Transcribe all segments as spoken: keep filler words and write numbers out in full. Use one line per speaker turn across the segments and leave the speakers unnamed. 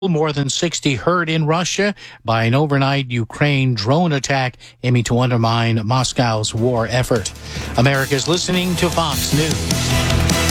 More than sixty hurt in Russia by an overnight Ukraine drone attack aiming to undermine Moscow's war effort. America's listening to Fox News.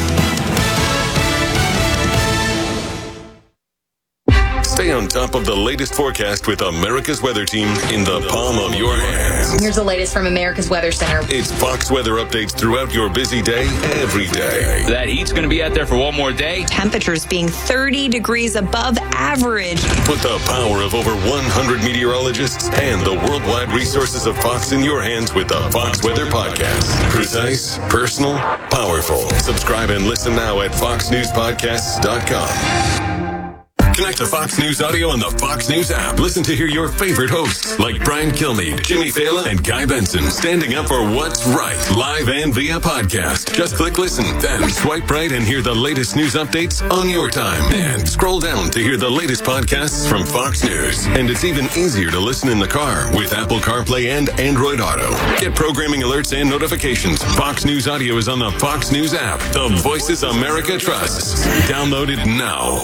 Stay on top of the latest forecast with America's Weather Team in the palm of your hands.
Here's the latest from America's Weather Center.
It's Fox weather updates throughout your busy day, every day.
That heat's going to be out there for one more day.
Temperatures being thirty degrees above average.
Put the power of over one hundred meteorologists and the worldwide resources of Fox in your hands with the Fox Weather Podcast. Precise, personal, powerful. Subscribe and listen now at fox news podcasts dot com. Connect to Fox News Audio on the Fox News app. Listen to hear your favorite hosts like Brian Kilmeade, Jimmy Fallon, and Guy Benson standing up for what's right, live and via podcast. Just click listen, then swipe right and hear the latest news updates on your time. And scroll down to hear the latest podcasts from Fox News. And it's even easier to listen in the car with Apple CarPlay and Android Auto. Get programming alerts and notifications. Fox News Audio is on the Fox News app. The voices America trusts. Download it now.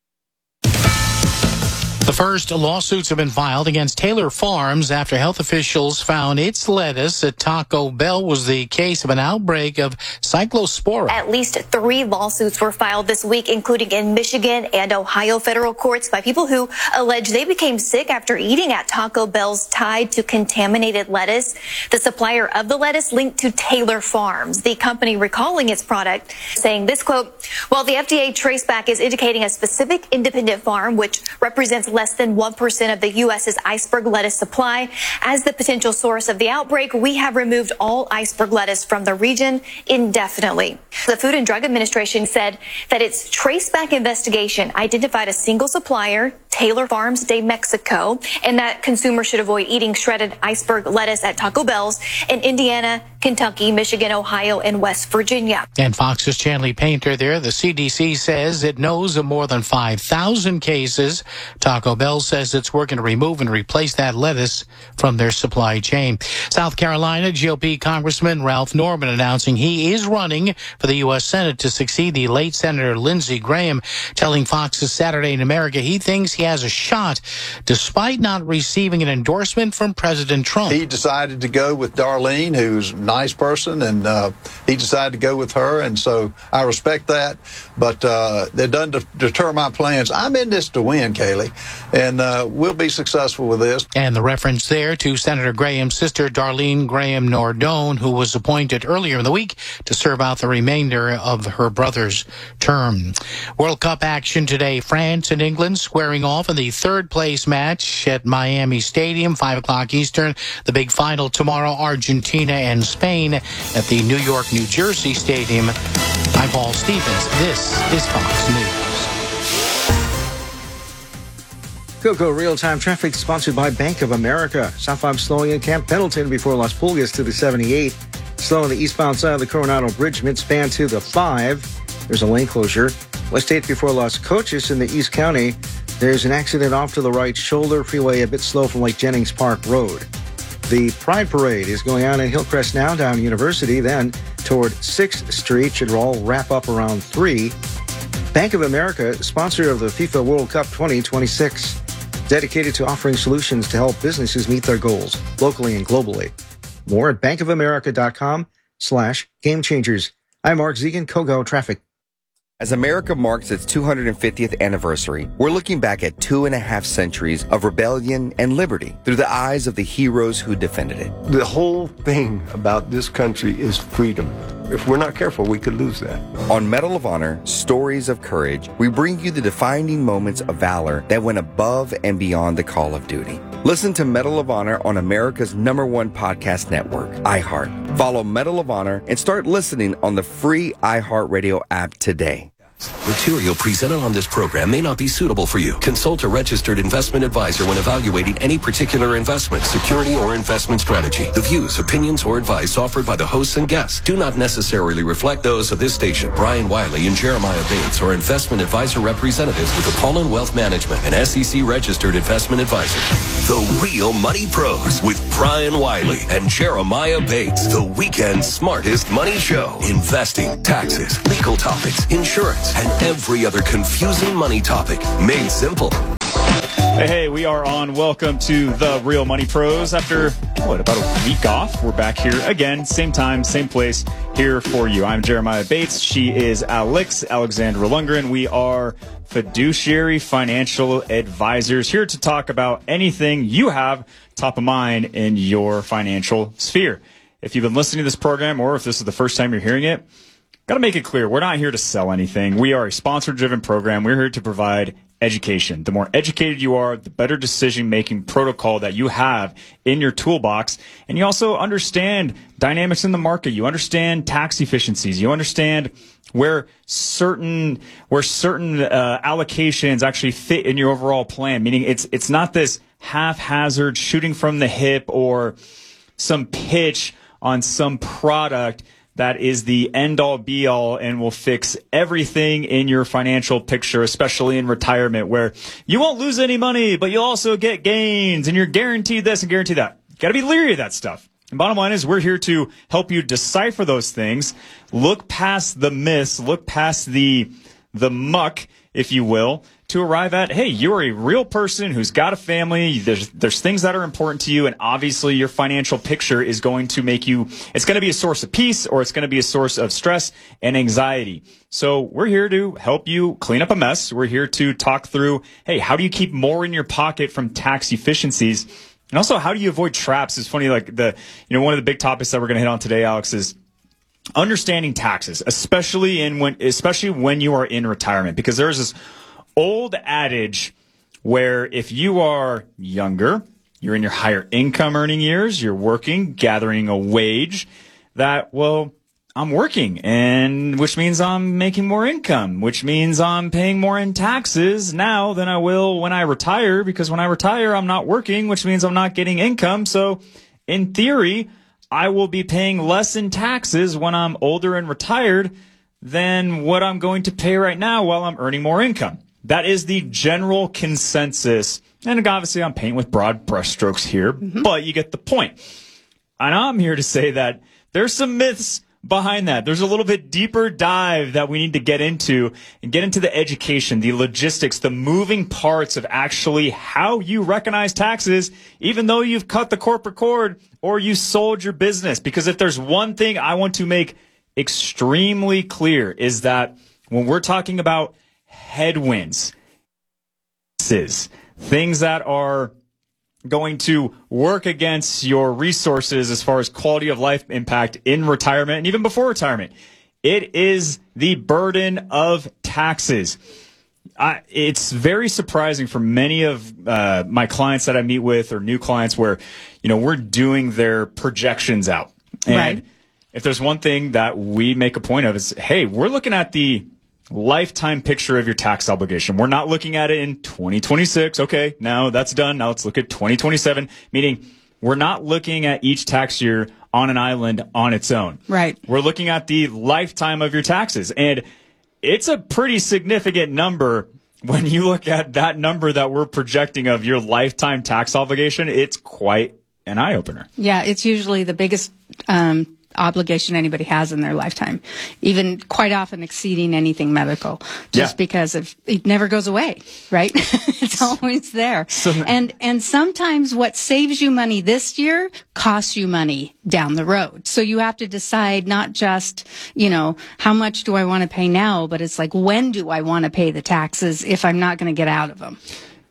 The first lawsuits have been filed against Taylor Farms after health officials found its lettuce at Taco Bell was the case of an outbreak of cyclospora.
At least three lawsuits were filed this week, including in Michigan and Ohio federal courts by people who allege they became sick after eating at Taco Bell's tied to contaminated lettuce. The supplier of the lettuce linked to Taylor Farms, the company recalling its product, saying this quote, while the F D A traceback is indicating a specific independent farm, which represents less than one percent of the U S's iceberg lettuce supply. As the potential source of the outbreak, we have removed all iceberg lettuce from the region indefinitely. The Food and Drug Administration said that its traceback investigation identified a single supplier, Taylor Farms de Mexico, and that consumers should avoid eating shredded iceberg lettuce at Taco Bell's in Indiana, Kentucky, Michigan, Ohio, and West Virginia.
And Fox's Chanley Painter there. The C D C says it knows of more than five thousand cases. Taco Bell says it's working to remove and replace that lettuce from their supply chain. South Carolina G O P Congressman Ralph Norman announcing he is running for the U S Senate to succeed the late Senator Lindsey Graham, telling Fox's Saturday in America he thinks he has a shot despite not receiving an endorsement from President Trump.
He decided to go with Darlene, who's a nice person, and uh, he decided to go with her, and so I respect that, but uh, that doesn't de- deter my plans. I'm in this to win, Kaylee, and uh, we'll be successful with this.
And the reference there to Senator Graham's sister, Darlene Graham Nordone, who was appointed earlier in the week to serve out the remainder of her brother's term. World Cup action today. France and England squaring off in the third place match at Miami Stadium, five o'clock Eastern. The big final tomorrow, Argentina and Spain at the New York, New Jersey Stadium. I'm Paul Stevens. This is Fox News.
GoGo real-time traffic sponsored by Bank of America. South five slowing in Camp Pendleton before Las Pulgas to the seventy-eight. Slow on the eastbound side of the Coronado Bridge, mid-span to the five. There's a lane closure. West eight before Las Cochas in the East County. There's an accident off to the right shoulder. Freeway a bit slow from Lake Jennings Park Road. The Pride Parade is going on in Hillcrest now, down University, then toward sixth Street. Should all wrap up around three. Bank of America, sponsor of the FIFA World Cup twenty twenty-six. Dedicated to offering solutions to help businesses meet their goals, locally and globally. More at bankofamerica.com slash game changers. I'm Mark Zegan, Kogo Traffic.
As America marks its two hundred fiftieth anniversary, we're looking back at two and a half centuries of rebellion and liberty through the eyes of the heroes who defended it.
The whole thing about this country is freedom. If we're not careful, we could lose that.
On Medal of Honor, Stories of Courage, we bring you the defining moments of valor that went above and beyond the call of duty. Listen to Medal of Honor on America's number one podcast network, iHeart. Follow Medal of Honor and start listening on the free iHeartRadio app today.
Material presented on this program may not be suitable for you. Consult a registered investment advisor when evaluating any particular investment, security, or investment strategy. The views, opinions, or advice offered by the hosts and guests do not necessarily reflect those of this station. Brian Wiley and Jeremiah Bates are investment advisor representatives with Apollon Wealth Management, an S E C registered investment advisor. The Real Money Pros with Brian Wiley and Jeremiah Bates. The weekend's smartest money show. Investing, taxes, legal topics, insurance, tax, and every other confusing money topic made simple.
Hey, hey, we are on. Welcome to the Real Money Pros. After, what, about a week off, we're back here again, same time, same place, here for you. I'm Jeremiah Bates. She is Alex, Alexandra Lundgren. We are fiduciary financial advisors here to talk about anything you have top of mind in your financial sphere. If you've been listening to this program, or if this is the first time you're hearing it, got to make it clear, we're not here to sell anything. We are a sponsor-driven program. We're here to provide education. The more educated you are, the better decision-making protocol that you have in your toolbox. And you also understand dynamics in the market. You understand tax efficiencies. You understand where certain where certain uh, allocations actually fit in your overall plan. Meaning it's it's not this haphazard shooting from the hip or some pitch on some product that is the end-all, be-all, and will fix everything in your financial picture, especially in retirement, where you won't lose any money, but you'll also get gains, and you're guaranteed this and guaranteed that. You got to be leery of that stuff. And bottom line is we're here to help you decipher those things, look past the myths, look past the the muck, if you will, to arrive at, hey, you're a real person who's got a family. There's there's things that are important to you, and obviously your financial picture is going to make you, it's going to be a source of peace, or it's going to be a source of stress and anxiety. So we're here to help you clean up a mess. We're here to talk through, hey, how do you keep more in your pocket from tax efficiencies? And also, how do you avoid traps? It's funny, like the, you know, one of the big topics that we're going to hit on today, Alex, is understanding taxes, especially in when, especially when you are in retirement, because there's this old adage where if you are younger, you're in your higher income earning years, you're working, gathering a wage, that, well, I'm working, and which means I'm making more income, which means I'm paying more in taxes now than I will when I retire, because when I retire, I'm not working, which means I'm not getting income. So in theory, I will be paying less in taxes when I'm older and retired than what I'm going to pay right now while I'm earning more income. That is the general consensus. And obviously, I'm painting with broad brushstrokes here, mm-hmm. but you get the point. And I'm here to say that there's some myths behind that. There's a little bit deeper dive that we need to get into and get into the education, the logistics, the moving parts of actually how you recognize taxes, even though you've cut the corporate cord or you sold your business. Because if there's one thing I want to make extremely clear is that when we're talking about headwinds, things that are going to work against your resources as far as quality of life impact in retirement and even before retirement, it is the burden of taxes. I, it's very surprising for many of uh, my clients that I meet with, or new clients, where, you know, we're doing their projections out. And right. if there's one thing that we make a point of is, hey, we're looking at the lifetime picture of your tax obligation. We're not looking at it in twenty twenty-six. Okay, now that's done. Now let's look at twenty twenty-seven, meaning we're not looking at each tax year on an island on its own.
Right.
We're looking at the lifetime of your taxes. And it's a pretty significant number when you look at that number that we're projecting of your lifetime tax obligation. It's quite an eye-opener.
Yeah, it's usually the biggest um obligation anybody has in their lifetime, even quite often exceeding anything medical, just yeah. because of, it never goes away, right? It's always there. So, and and sometimes what saves you money this year costs you money down the road. So you have to decide not just, you know, how much do I want to pay now, but it's like, when do I want to pay the taxes if I'm not going to get out of them?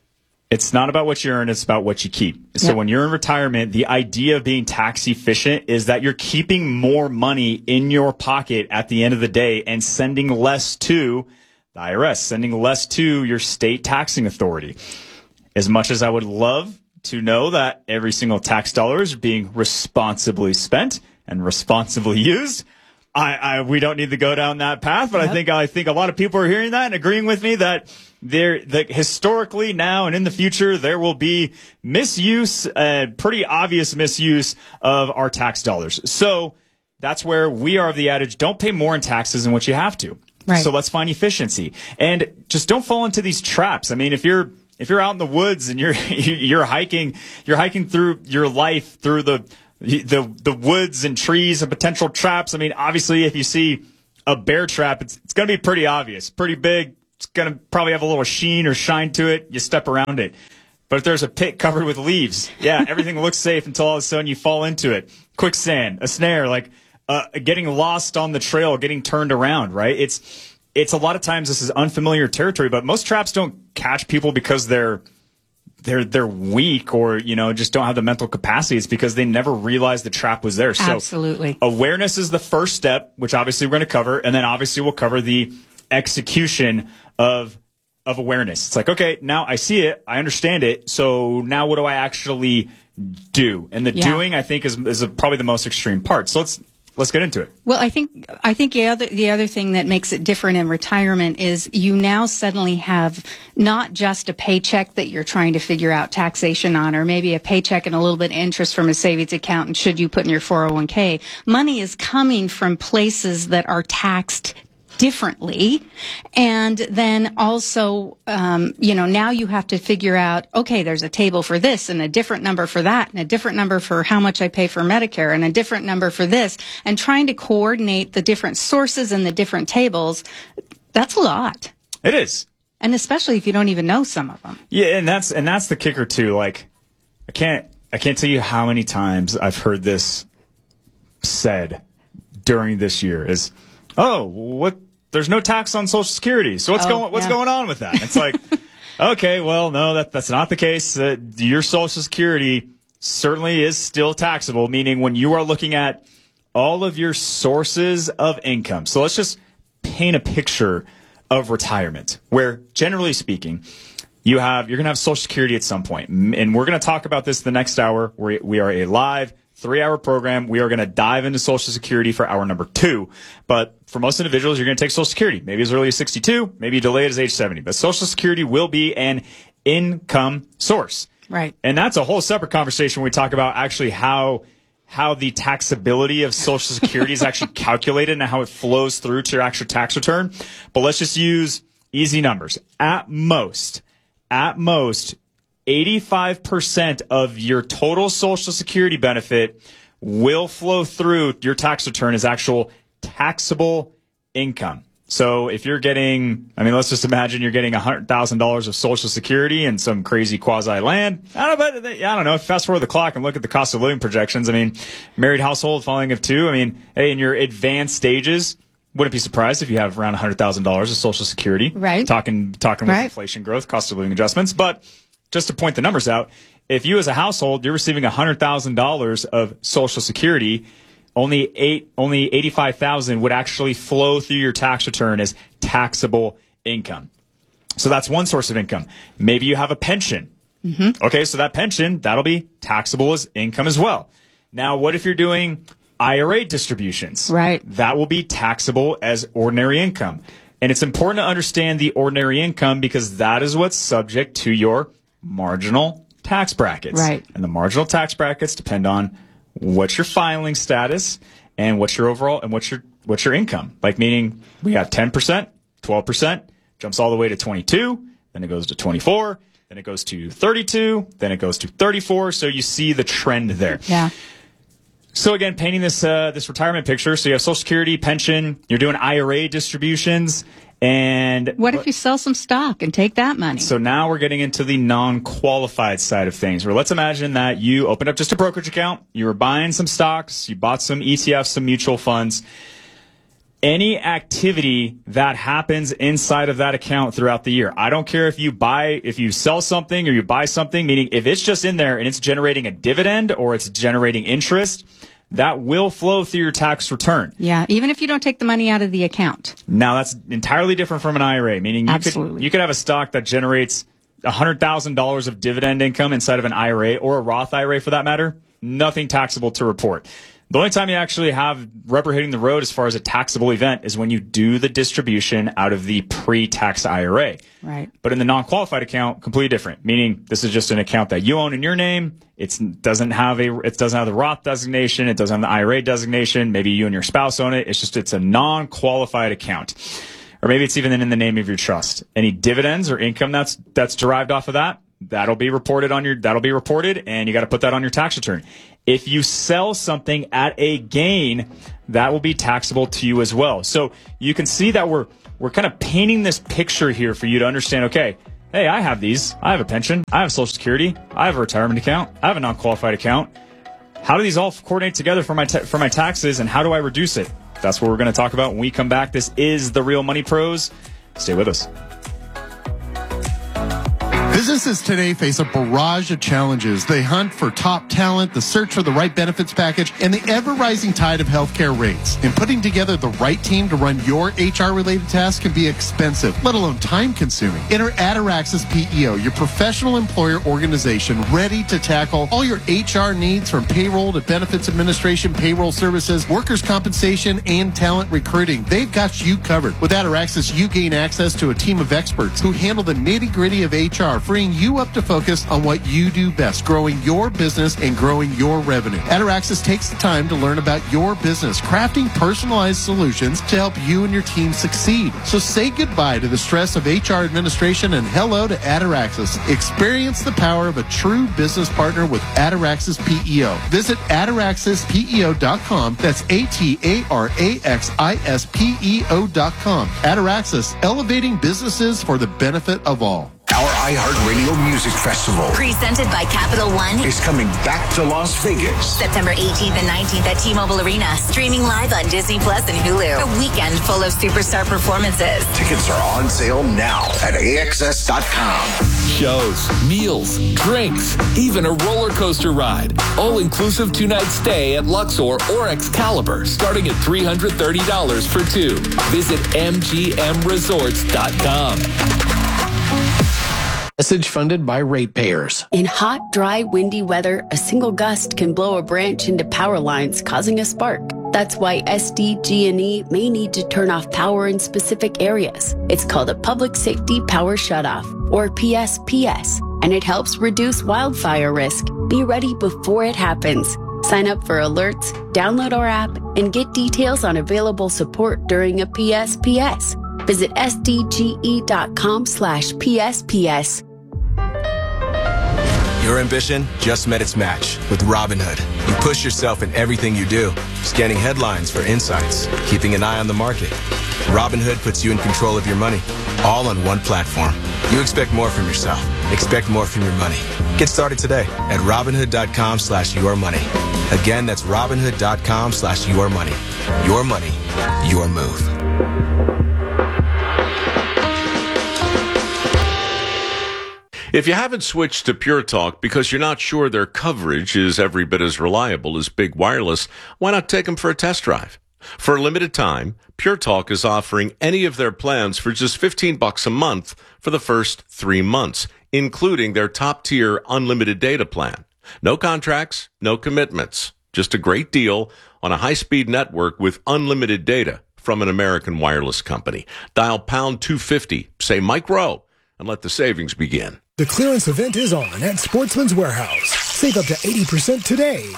It's not about what you earn, it's about what you keep. So yep. when you're in retirement, the idea of being tax efficient is that you're keeping more money in your pocket at the end of the day and sending less to the I R S, sending less to your state taxing authority. As much as I would love to know that every single tax dollar is being responsibly spent and responsibly used, I, I we don't need to go down that path, but yep. I think I think a lot of people are hearing that and agreeing with me that there, that historically now and in the future, there will be misuse, uh, pretty obvious misuse of our tax dollars. So that's where we are of the adage, don't pay more in taxes than what you have to. Right. So let's find efficiency. And just don't fall into these traps. I mean, if you're if you're out in the woods and you're you're hiking, you're hiking through your life through the the the woods and trees and potential traps. I mean, obviously, if you see a bear trap, it's, it's going to be pretty obvious, pretty big. It's going to probably have a little sheen or shine to it. You step around it. But if there's a pit covered with leaves, yeah, everything looks safe until all of a sudden you fall into it. Quicksand, a snare, like uh, getting lost on the trail, getting turned around, right? It's it's a lot of times this is unfamiliar territory, but most traps don't catch people because they're they're they're weak or, you know, just don't have the mental capacity. It's because they never realized the trap was there. So
absolutely.
Awareness is the first step, which obviously we're going to cover, and then obviously we'll cover the execution of of awareness. It's like, okay, now I see it, I understand it, so now what do I actually do? And the
yeah.
doing, I think, is is a, probably the most extreme part. So let's let's get into it.
Well, I think I think the other the other thing that makes it different in retirement is you now suddenly have not just a paycheck that you're trying to figure out taxation on, or maybe a paycheck and a little bit of interest from a savings account, and should you put in your four oh one k. Money is coming from places that are taxed differently. And then also, um, you know, now you have to figure out, okay, there's a table for this and a different number for that and a different number for how much I pay for Medicare and a different number for this, and trying to coordinate the different sources and the different tables. That's a lot.
It is.
And especially if you don't even know some of them.
Yeah. And that's, and that's the kicker too. Like, I can't, I can't tell you how many times I've heard this said during this year is, oh, what, there's no tax on Social Security. So what's
oh,
going what's
yeah.
going on with that? It's like, okay, well, no, that that's not the case. Uh, your Social Security certainly is still taxable, meaning when you are looking at all of your sources of income. So let's just paint a picture of retirement, where generally speaking, you have you're going to have Social Security at some point. And we're going to talk about this the next hour. We we are a live three-hour program. We are going to dive into Social Security for hour number two. But for most individuals, you're going to take Social Security, maybe as early as sixty-two, maybe delay it as age seventy. But Social Security will be an income source.
Right.
And that's a whole separate conversation when we talk about actually how how the taxability of Social Security is actually calculated and how it flows through to your actual tax return. But let's just use easy numbers. At most, at most, eighty-five percent of your total Social Security benefit will flow through your tax return as actual taxable income. So if you're getting, I mean, let's just imagine you're getting one hundred thousand dollars of Social Security and some crazy quasi land. I don't know, but I don't know. Fast forward the clock and look at the cost of living projections. I mean, married household, following of two. I mean, hey, in your advanced stages, wouldn't be surprised if you have around one hundred thousand dollars of Social Security.
Right.
Talking, talking with
right.
inflation growth, cost of living adjustments. But just to point the numbers out, if you as a household, you're receiving one hundred thousand dollars of Social Security, only eight, only eighty-five thousand dollars would actually flow through your tax return as taxable income. So that's one source of income. Maybe you have a pension.
Mm-hmm.
Okay, so that pension, that'll be taxable as income as well. Now, what if you're doing I R A distributions?
Right.
That will be taxable as ordinary income. And it's important to understand the ordinary income because that is what's subject to your marginal tax brackets.
Right.
And the marginal tax brackets depend on what's your filing status and what's your overall and what's your what's your income. Like, meaning we have ten percent, twelve percent, jumps all the way to twenty-two, then it goes to twenty-four, then it goes to thirty-two, then it goes to thirty-four. So you see the trend there.
Yeah.
So again, painting this uh, this retirement picture. So you have Social Security, pension, you're doing I R A distributions. And
what if you sell some stock and take that money?
So now we're getting into the non-qualified side of things, where let's imagine that you opened up just a brokerage account, you were buying some stocks, you bought some E T Fs, some mutual funds. Any activity that happens inside of that account throughout the year, I don't care if you buy, if you sell something or you buy something, meaning if it's just in there and it's generating a dividend or it's generating interest, that will flow through your tax return.
Yeah, even if you don't take the money out of the account.
Now, that's entirely different from an I R A, meaning you
Absolutely.
could you could have a stock that generates one hundred thousand dollars of dividend income inside of an I R A or a Roth I R A for that matter. Nothing taxable to report. The only time you actually have rubber hitting the road as far as a taxable event is when you do the distribution out of the pre-tax I R A.
Right.
But in the non-qualified account, completely different. Meaning this is just an account that you own in your name. It doesn't have a, it doesn't have the Roth designation. It doesn't have the I R A designation. Maybe you and your spouse own it. It's just, it's a non-qualified account. Or maybe it's even in the name of your trust. Any dividends or income that's, that's derived off of that, that'll be reported on your, that'll be reported and you got to put that on your tax return. If you sell something at a gain, that will be taxable to you as well. So you can see that we're we're kind of painting this picture here for you to understand, okay, hey, I have these. I have a pension. I have Social Security. I have a retirement account. I have a non-qualified account. How do these all coordinate together for my ta- for my taxes, and how do I reduce it? That's what we're going to talk about when we come back. This is The Real Money Pros. Stay with us.
Businesses today face a barrage of challenges. They hunt for top talent, the search for the right benefits package, and the ever-rising tide of healthcare rates. And putting together the right team to run your H R-related tasks can be expensive, let alone time-consuming. Enter Ataraxis P E O, your professional employer organization ready to tackle all your H R needs, from payroll to benefits administration, payroll services, workers' compensation, and talent recruiting. They've got you covered. With Ataraxis, you gain access to a team of experts who handle the nitty-gritty of H R, freeing you up to focus on what you do best, growing your business and growing your revenue. Ataraxis takes the time to learn about your business, crafting personalized solutions to help you and your team succeed. So say goodbye to the stress of H R administration and hello to Ataraxis. Experience the power of a true business partner with Ataraxis P E O. Visit ataraxis P E O dot com. That's A T A R A X I S P E O dot com. Ataraxis, elevating businesses for the benefit of all.
Our iHeartRadio Music Festival,
presented by Capital One,
is coming back to Las Vegas.
September eighteenth and nineteenth at T-Mobile Arena. Streaming live on Disney Plus and Hulu. A weekend full of superstar performances.
Tickets are on sale now at A X S dot com.
Shows, meals, drinks, even a roller coaster ride. All-inclusive two-night stay at Luxor or Excalibur, starting at three hundred thirty dollars for two. Visit M G M resorts dot com.
Message funded by ratepayers.
In hot, dry, windy weather, a single gust can blow a branch into power lines, causing a spark. That's why S D G and E may need to turn off power in specific areas. It's called a Public Safety Power Shutoff, or P S P S, and it helps reduce wildfire risk. Be ready before it happens. Sign up for alerts, download our app, and get details on available support during a P S P S. Visit S D G E dot com slash P S P S.
Your ambition just met its match with Robinhood. You push yourself in everything you do, scanning headlines for insights, keeping an eye on the market. Robinhood puts you in control of your money, all on one platform. You expect more from yourself. Expect more from your money. Get started today at Robinhood dot com slash your money. Again, that's Robinhood dot com slash your money. Your money, your move.
If you haven't switched to Pure Talk because you're not sure their coverage is every bit as reliable as Big Wireless, why not take them for a test drive? For a limited time, Pure Talk is offering any of their plans for just fifteen bucks a month for the first three months, including their top-tier unlimited data plan. No contracts, no commitments, just a great deal on a high-speed network with unlimited data from an American wireless company. Dial pound two fifty, say Mike Rowe, and let the savings begin.
The clearance event is on at Sportsman's Warehouse. Save up to eighty percent today.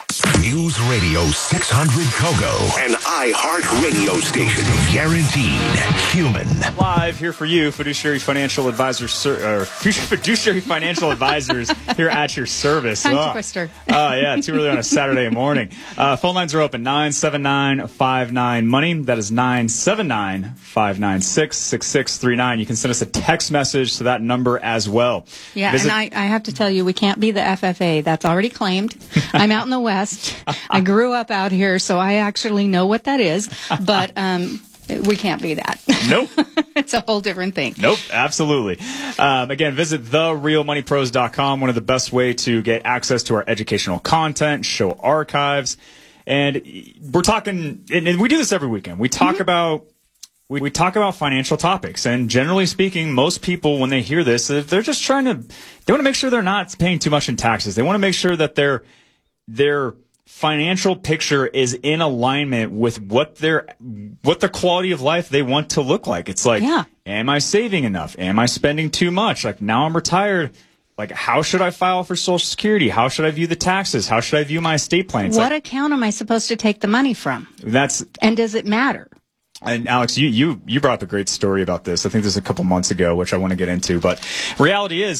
News Radio six hundred Kogo, an iHeartRadio station. Guaranteed human.
Live here for you, Fiduciary Financial Advisors, or Fiduciary Financial Advisors here at your service.
Tongue
oh.
twister.
Oh, yeah, too early on a Saturday morning. Uh, phone lines are open, nine seven nine, five nine, money. That is nine seven nine, five nine six, six six three nine. You can send us a text message to that number as well.
Yeah,
Visit-
and I, I have to tell you, we can't be the F F A. That's already claimed. I'm out in the West. I grew up out here, so I actually know what that is, but um, we can't be that.
Nope.
It's a whole different thing.
Nope, absolutely. Um, again, visit the real money pros dot com, one of the best way to get access to our educational content, show archives. And we're talking, and we do this every weekend. We talk mm-hmm. about We, we talk about financial topics, and generally speaking, most people, when they hear this, they're just trying to, they want to make sure they're not paying too much in taxes. They want to make sure that their, their financial picture is in alignment with what their, what the quality of life they want to look like. It's like, yeah. Am I saving enough? Am I spending too much? Like, now I'm retired. Like, how should I file for Social Security? How should I view the taxes? How should I view my estate plan? It's
what
like,
account am I supposed to take the money from?
That's,
and does it matter?
And Alex, you, you, you brought up a great story about this. I think this was a couple months ago, which I want to get into. But reality is,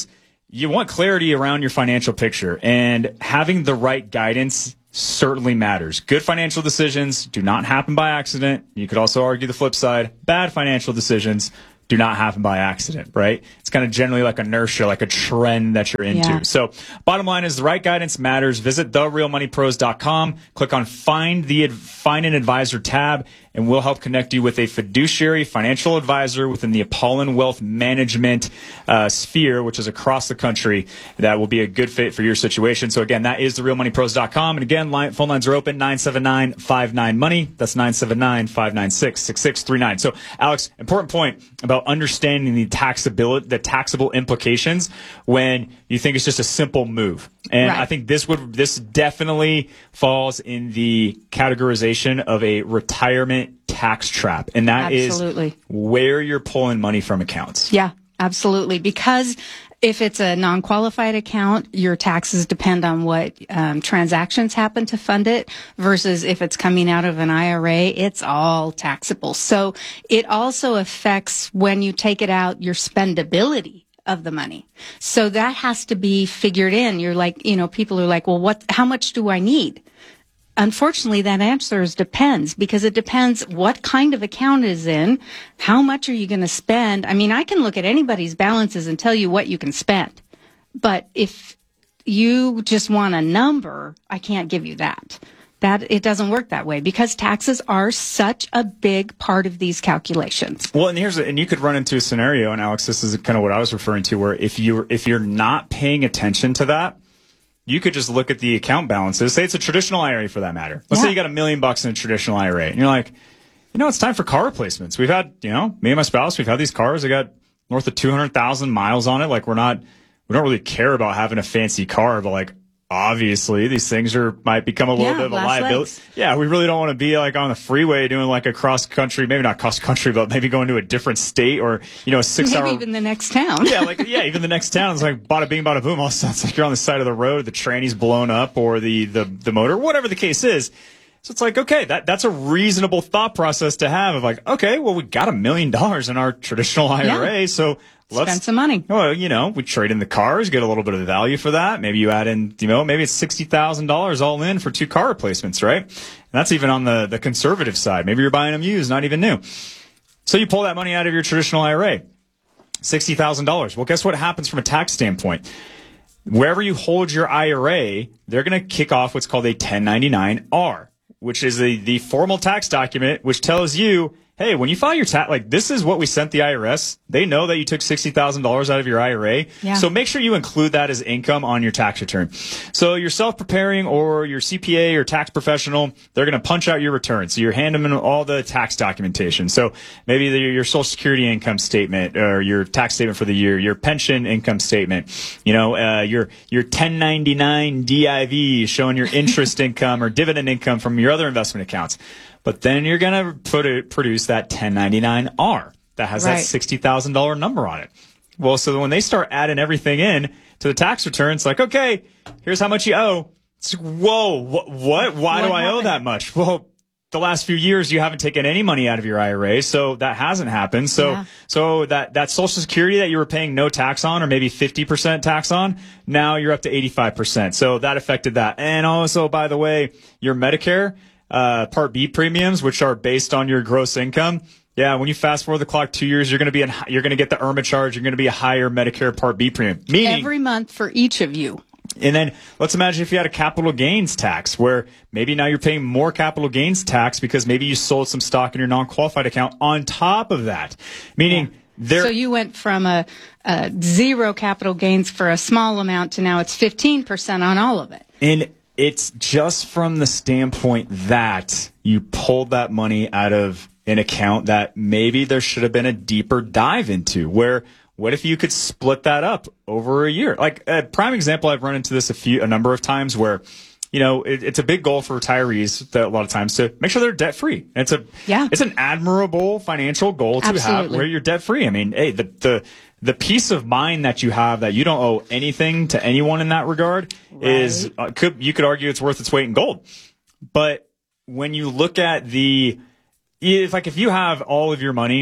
you want clarity around your financial picture, and having the right guidance certainly matters. Good financial decisions do not happen by accident. You could also argue the flip side. Bad financial decisions do not happen by accident, right? It's kind of generally like inertia, like a trend that you're into.
Yeah.
So bottom line is the right guidance matters. Visit the real money pros dot com. Click on Find the Find an Advisor tab, and we'll help connect you with a fiduciary financial advisor within the Apollon Wealth Management uh, sphere, which is across the country, that will be a good fit for your situation. So again, that is the real money pros dot com. And again, line, phone lines are open, nine seven nine, five nine, money. That's nine seven nine, five nine six, six six three nine. So Alex, important point about understanding the taxability, the taxable implications when you think it's just a simple move. And
Right.
I think this would, this definitely falls in the categorization of a retirement tax trap. And that
Absolutely.
is where you're pulling money from accounts.
Yeah, absolutely. Because if it's a non-qualified account, your taxes depend on what um, transactions happen to fund it, versus if it's coming out of an I R A, it's all taxable. So it also affects, when you take it out, your spendability of the money. So that has to be figured in. You're like, you know, people are like, well, what, how much do I need? Unfortunately, that answer is depends, because it depends what kind of account is in, how much are you going to spend. I mean, I can look at anybody's balances and tell you what you can spend. But if you just want a number, I can't give you that. That it doesn't work that way, because taxes are such a big part of these calculations.
Well, and here's a, and you could run into a scenario, and Alex, this is kind of what I was referring to, where if you if you're not paying attention to that, you could just look at the account balances. Say it's a traditional I R A for that matter. Let's
Yeah.
say you got a million bucks in a traditional I R A, and you're like, you know, it's time for car replacements. We've had, you know, me and my spouse, we've had these cars. They got north of two hundred thousand miles on it. Like, we're not, we don't really care about having a fancy car, but like, obviously these things are, might become a little
Yeah,
bit of a
last
liability.
legs.
Yeah, we really don't want to be like on the freeway doing like a cross country, maybe not cross country, but maybe going to a different state, or, you know, a six
Maybe
hour.
even the next town.
Yeah, like, yeah, even the next town is like bada bing, bada boom. All of a sudden, it's like you're on the side of the road, the tranny's blown up, or the, the, the motor, whatever the case is. So it's like, okay, that, that's a reasonable thought process to have of like, okay, well, we got a million dollars in our traditional I R A,
Yeah.
so let's
Spend some money.
Well, you know, we trade in the cars, get a little bit of value for that. Maybe you add in, you know, maybe it's sixty thousand dollars all in for two car replacements, right? And that's even on the, the conservative side. Maybe you're buying them used, not even new. So you pull that money out of your traditional I R A, sixty thousand dollars. Well, guess what happens from a tax standpoint? Wherever you hold your I R A, they're going to kick off what's called a ten ninety-nine R, which is a, the formal tax document, which tells you, hey, when you file your tax, like, this is what we sent the I R S. They know that you took sixty thousand dollars out of your I R A.
Yeah.
So make sure you include that as income on your tax return. So you're self-preparing, or your C P A or tax professional, they're going to punch out your return. So you're handing them all the tax documentation. So maybe the, your Social Security income statement, or your tax statement for the year, your pension income statement, you know, uh, your, your ten ninety-nine D I V showing your interest income or dividend income from your other investment accounts. But then you're going to put it, produce that ten ninety-nine R that has
Right.
that sixty thousand dollars number on it. Well, so when they start adding everything in to the tax return, it's like, okay, here's how much you owe. It's like, whoa, what? what? Why
What
do I owe
happened?
that much? Well, the last few years you haven't taken any money out of your I R A, so that hasn't happened. So,
Yeah.
so that, that Social Security that you were paying no tax on, or maybe fifty percent tax on, now you're up to eighty-five percent. So that affected that. And also, by the way, your Medicare, uh, Part B premiums, which are based on your gross income. Yeah, when you fast forward the clock two years, you're going to be in, you're going to get the IRMAA charge. You're going to be a higher Medicare Part B premium. Meaning,
Every month for each of you.
and then let's imagine if you had a capital gains tax, where maybe now you're paying more capital gains tax because maybe you sold some stock in your non-qualified account on top of that. Meaning, there.
So you went from a, a zero capital gains for a small amount to now it's fifteen percent on all of it.
And it's just from the standpoint that you pulled that money out of an account that maybe there should have been a deeper dive into, where what if you could split that up over a year? Like a prime example, I've run into this a few, a number of times where, you know, it, it's a big goal for retirees that a lot of times to make sure they're debt free. It's a,
Yeah.
it's an admirable financial goal to have
Absolutely.
where you're debt free. I mean, hey, the, the, the peace of mind that you have that you don't owe anything to anyone in that regard is, uh, could, you could argue it's worth its weight in gold. But when you look at the, if like, if you have all of your money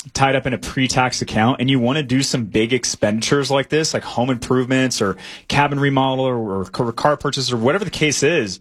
tied up in a pre-tax account and you want to do some big expenditures like this, like home improvements or cabin remodel or, or car purchase or whatever the case is,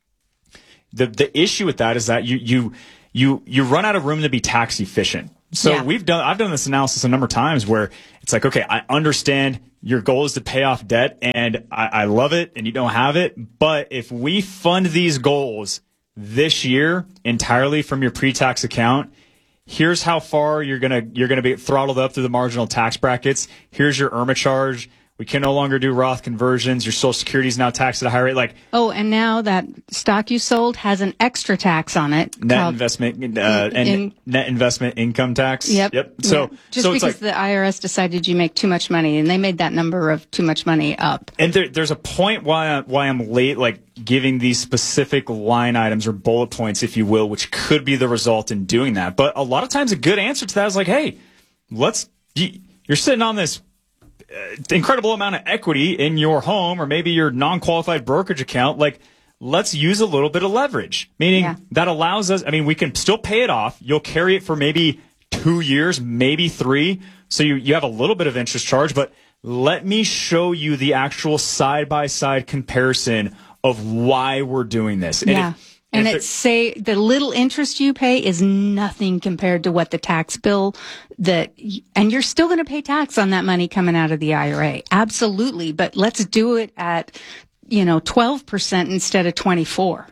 the the issue with that is that you you you you run out of room to be tax efficient. So yeah. we've done I've done this analysis a number of times where it's like, okay, I understand your goal is to pay off debt and I, I love it and you don't have it, but if we fund these goals this year entirely from your pre-tax account, here's how far you're gonna you're gonna be throttled up through the marginal tax brackets. Here's your I R M A charge. We can no longer do Roth conversions. Your Social Security is now taxed at a high rate. Like,
oh, and now that stock you sold has an extra tax on it.
Net investment uh, and in, net investment income tax.
Yep.
Yep. So
yeah. just
so
because
it's like,
the I R S decided you make too much money, and they made that number of too much money up.
And there, there's a point why I, why I'm late, like giving these specific line items or bullet points, if you will, which could be the result in doing that. But a lot of times, a good answer to that is like, hey, let's. You're sitting on this incredible amount of equity in your home or maybe your non-qualified brokerage account. Like, let's use a little bit of leverage, meaning yeah. that allows us, I mean, we can still pay it off. You'll carry it for maybe two years, maybe three. So you, you have a little bit of interest charge, but let me show you the actual side-by-side comparison of why we're doing this. And
yeah.
if,
And it's say the little interest you pay is nothing compared to what the tax bill that, and you're still going to pay tax on that money coming out of the I R A. Absolutely. But let's do it at, you know, twelve percent instead of twenty-four.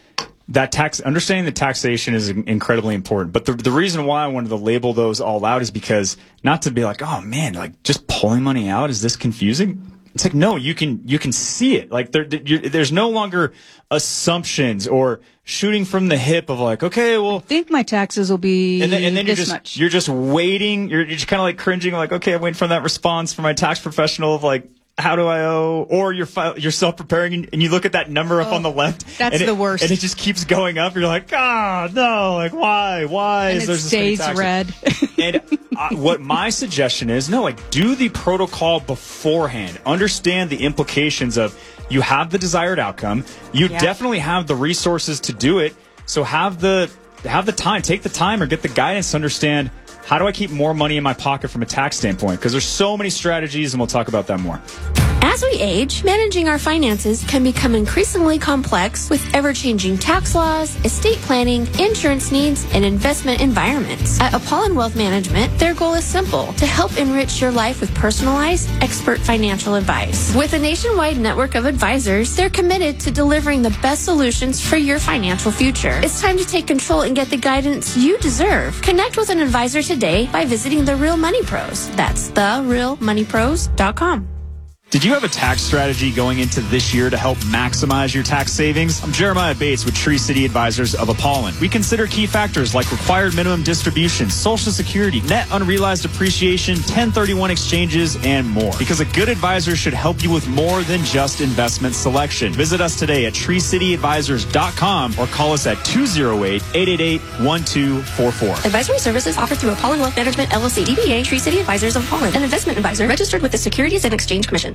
That tax, understanding the taxation is incredibly important. But the, the reason why I wanted to label those all out is because not to be like, oh man, like just pulling money out, is this confusing? It's like, no, you can you can see it. Like there, there's no longer assumptions or shooting from the hip of like, okay, well,
I think my taxes will be
and then, and then
this
you're just
much.
You're just waiting. You're, you're just kind of like cringing, like, okay, I'm waiting for that response from my tax professional of like, how do I owe? Or you're you're self preparing and you look at that number up oh, on the left.
That's
and
the
it,
worst.
And it just keeps going up. You're like, ah, oh, no, like why, why
and
is
it
there
stays
this
red?
And uh, what my suggestion is, no, like do the protocol beforehand. Understand the implications of you have the desired outcome. You yeah. definitely have the resources to do it. So have the have the time, take the time, or get the guidance to understand. How do I keep more money in my pocket from a tax standpoint? Because there's so many strategies, and we'll talk about that more.
As we age, managing our finances can become increasingly complex with ever-changing tax laws, estate planning, insurance needs, and investment environments. At Apollon Wealth Management, their goal is simple: to help enrich your life with personalized, expert financial advice. With a nationwide network of advisors, they're committed to delivering the best solutions for your financial future. It's time to take control and get the guidance you deserve. Connect with an advisor today by visiting The Real Money Pros. That's the real money pros dot com.
Did you have a tax strategy going into this year to help maximize your tax savings? I'm Jeremiah Bates with Tree City Advisors of Apollon. We consider key factors like required minimum distribution, Social Security, net unrealized appreciation, ten thirty-one exchanges, and more. Because a good advisor should help you with more than just investment selection. Visit us today at tree city advisors dot com or call us at two oh eight, eight eight eight, one two four four.
Advisory services offered through Apollon Wealth Management, L L C, D B A, Tree City Advisors of Apollon, an investment advisor registered with the Securities and Exchange Commission.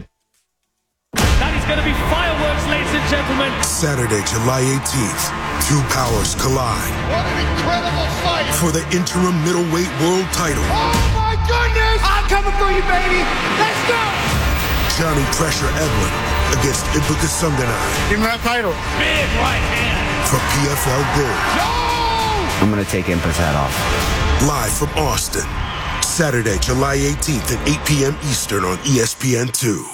That is going to be fireworks, ladies and gentlemen.
Saturday, July eighteenth, two powers collide.
What an incredible fight!
For the interim middleweight world title.
Oh my goodness! I'm coming for you, baby! Let's go!
Johnny Pressure Edwin against Ibuka Sunganai.
Give me that title. Big right hand.
For P F L Gold.
Yo!
I'm going to take Impact hat off.
Live from Austin. Saturday, July eighteenth at eight p.m. Eastern on E S P N two.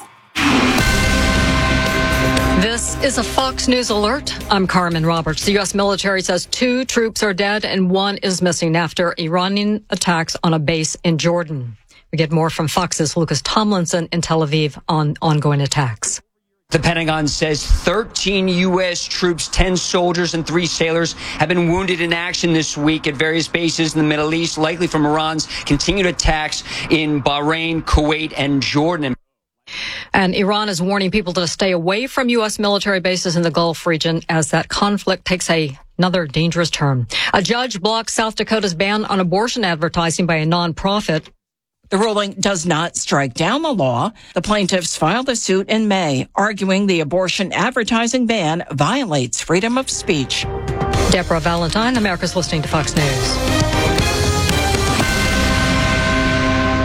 This is a Fox News alert. I'm Carmen Roberts. The U S military says two troops are dead and one is missing after Iranian attacks on a base in Jordan. We get more from Fox's Lucas Tomlinson in Tel Aviv on ongoing attacks.
The Pentagon says thirteen U S troops, ten soldiers, and three sailors have been wounded in action this week at various bases in the Middle East, likely from Iran's continued attacks in Bahrain, Kuwait, and Jordan.
And Iran is warning people to stay away from U S military bases in the Gulf region as that conflict takes a, another dangerous turn. A judge blocked South Dakota's ban on abortion advertising by a nonprofit.
The ruling does not strike down the law. The plaintiffs filed a suit in May, arguing the abortion advertising ban violates freedom of speech.
Deborah Valentine, America's listening to Fox News.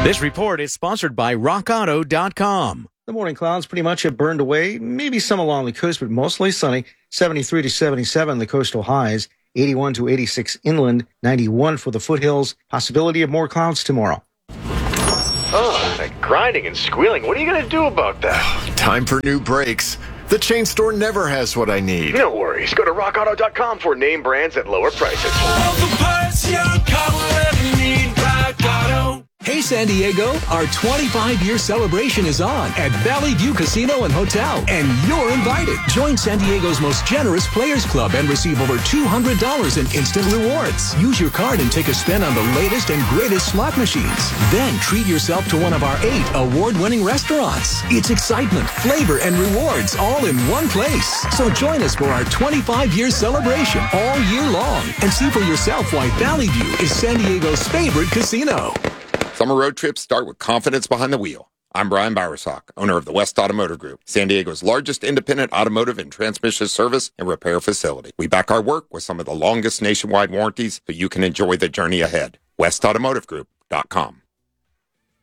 This report is sponsored by rock auto dot com.
The morning clouds pretty much have burned away, maybe some along the coast, but mostly sunny. seventy-three to seventy-seven, the coastal highs. eighty-one to eighty-six inland. ninety-one for the foothills. Possibility of more clouds tomorrow.
Oh, that grinding and squealing. What are you going to do about that?
Time for new brakes. The chain store never has what I need.
No worries. Go to rock auto dot com for name brands at lower prices. All the parts your car will ever need, Rock Auto.
Hey San Diego, our twenty-five year celebration is on at Valley View Casino and Hotel, and you're invited. Join San Diego's most generous Players Club and receive over two hundred dollars in instant rewards. Use your card and take a spin on the latest and greatest slot machines. Then treat yourself to one of our eight award-winning restaurants. It's excitement, flavor, and rewards all in one place. So join us for our twenty-five year celebration all year long and see for yourself why Valley View is San Diego's favorite casino.
Summer road trips start with confidence behind the wheel. I'm Brian Bowersock, owner of the West Automotive Group, San Diego's largest independent automotive and transmission service and repair facility. We back our work with some of the longest nationwide warranties so you can enjoy the journey ahead. west automotive group dot com.